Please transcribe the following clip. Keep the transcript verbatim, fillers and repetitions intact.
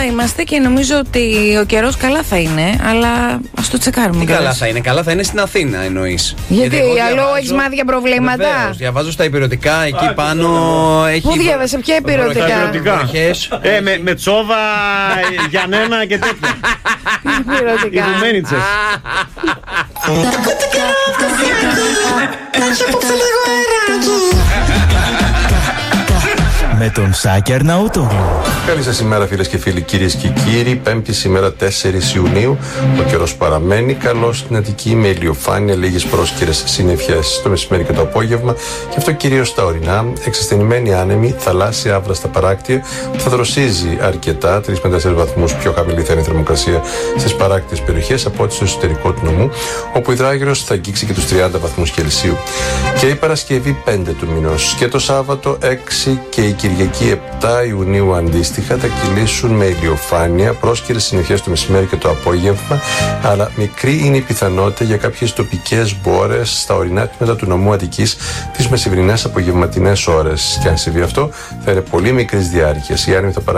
κοντά είμαστε και νομίζω ότι ο καιρός καλά θα είναι, αλλά ας το τσεκάρουμε. Τι καλά θα είναι, καλά θα είναι στην Αθήνα εννοείς? Γιατί, Γιατί αλλού έχεις μάθει για προβλήματα? Βεβαίως, διαβάζω στα υπηρετικά, εκεί Α, πάνω έχει... Πού διάβασε, ποια υπηρετικά? Ε, με, με τσόβα, Γιαννένα και τέτοια. Οι Δουμένιτσες. Με τον Σάκη Αρναούτογλου. Καλή σας ημέρα, φίλες και φίλοι, κυρίες και κύριοι. Πέμπτη σήμερα τέσσερις Ιουνίου. Ο καιρός παραμένει καλός στην Αττική, με ηλιοφάνεια, λίγες πρόσκαιρες συννεφιές το μεσημέρι και το απόγευμα, και αυτό κυρίως στα ορεινά. Εξασθενημένη άνεμη, θαλάσσια άβρα στα παράκτια, που θα δροσίζει αρκετά, τρεις με τέσσερις βαθμούς πιο χαμηλή θα είναι η θερμοκρασία στις παράκτιες περιοχές από ό,τι στο εσωτερικό του νομού, όπου η υδράγυρος θα αγγίξει και τους τριάντα βαθμούς Κελσίου. Και η Παρασκευή πέντε του μηνός και το Σάββατο έξι και η Κυριακή επτά Ιουνίου αντίστοιχα θα κυλήσουν με ηλιοφάνεια, πρόσκαιρες συννεφιές το μεσημέρι και το απόγευμα, αλλά μικρή είναι η πιθανότητα για κάποιες τοπικές μπόρες στα ορεινά τμήματα του νομού Αττικής τις μεσημβρινές απογευματινές ώρες. Και αν συμβεί αυτό, θα είναι πολύ μικρής διάρκειας. Η άνεμη θα